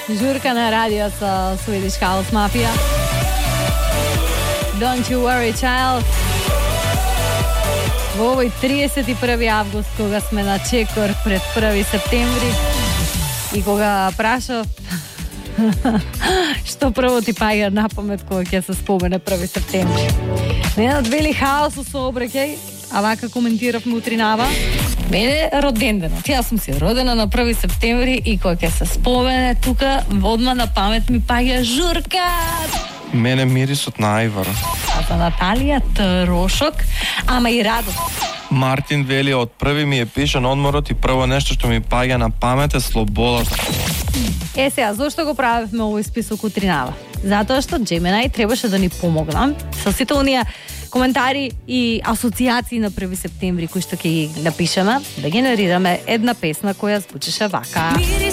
Журка на радио со Swedish House Mafia. Don't you worry, child. Во овој 31 август, кога сме на чекор пред 1 септември и кога прашав што прво ти паѓа на памет кога ќе се спомене 1 септември. Ненад вели хаос со сообраќај, а вака коментиравме утринава. Мене роден денот. Јас сум си родена на 1 септември и кога ќе се спомене тука, одма на памет ми паѓа Журка. Мене мирисот на ајвар. А за Наталија трошок, ама и радост. Мартин вели од први ми е пишан одморот и прво нешто што ми паѓа на памет е слободата. Сега, зошто го правевме овој список утринава? Затоа што Gemini требаше да ни помогна со сите оние коментари и асоциации на 1 септември кои што ќе ги напишеме, да генерираме една песна која звучеше вака.